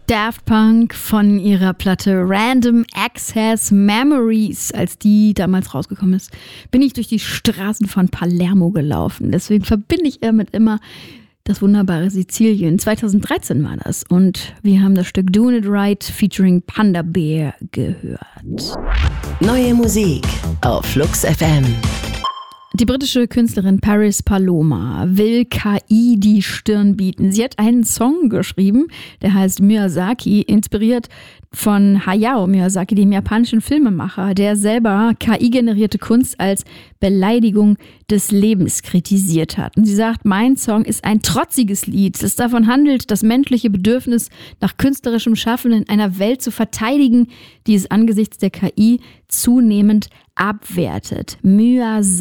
Daft Punk von ihrer Platte Random Access Memories, als die damals rausgekommen ist, bin ich durch die Straßen von Palermo gelaufen. Deswegen verbinde ich damit immer das wunderbare Sizilien. 2013 war das und wir haben das Stück Doing It Right featuring Panda Bear gehört. Neue Musik auf Flux FM. Die britische Künstlerin Paris Paloma will KI die Stirn bieten. Sie hat einen Song geschrieben, der heißt Miyazaki, inspiriert von Hayao Miyazaki, dem japanischen Filmemacher, der selber KI-generierte Kunst als Beleidigung des Lebens kritisiert hat. Und sie sagt, mein Song ist ein trotziges Lied, das davon handelt, das menschliche Bedürfnis nach künstlerischem Schaffen in einer Welt zu verteidigen, die es angesichts der KI zunehmend abwertet. Miyazaki